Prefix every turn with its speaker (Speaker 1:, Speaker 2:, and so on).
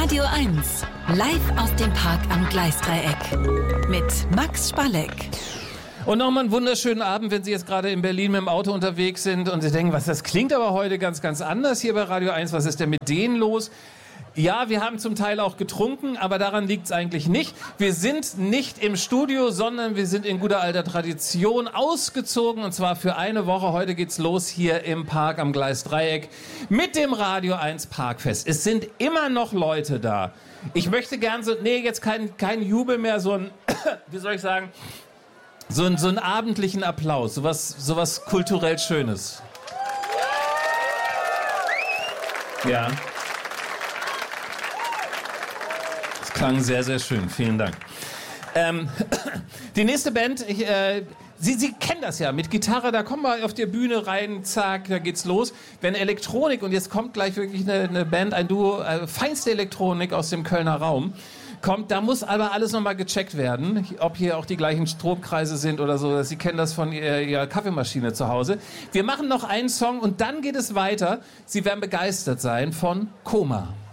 Speaker 1: Radio 1, live aus dem Park am Gleisdreieck mit Max Spalleck.
Speaker 2: Und nochmal einen wunderschönen Abend, wenn Sie jetzt gerade in Berlin mit dem Auto unterwegs sind und Sie denken, das klingt aber heute ganz anders hier bei Radio 1, was ist denn mit denen los? Ja, wir haben zum Teil auch getrunken, aber daran liegt es eigentlich nicht. Wir sind nicht im Studio, sondern wir sind in guter alter Tradition ausgezogen, und zwar für eine Woche. Heute geht's los hier im Park am Gleisdreieck mit dem Radio 1 Parkfest. Es sind immer noch Leute da. Ich möchte gern jetzt kein Jubel mehr, so ein, wie soll ich sagen, so einen abendlichen Applaus, sowas kulturell Schönes. Ja. Das klang sehr, sehr schön. Vielen Dank. Die nächste Band, Sie kennen das ja, mit Gitarre, da kommen wir auf der Bühne rein, zack, da geht's los. Wenn Elektronik, und jetzt kommt gleich wirklich eine Band, ein Duo, feinste Elektronik aus dem Kölner Raum, kommt, da muss aber alles nochmal gecheckt werden, ob hier auch die gleichen Stromkreise sind oder so. Sie kennen das von Ihrer Kaffeemaschine zu Hause. Wir machen noch einen Song und dann geht es weiter. Sie werden begeistert sein von Koma.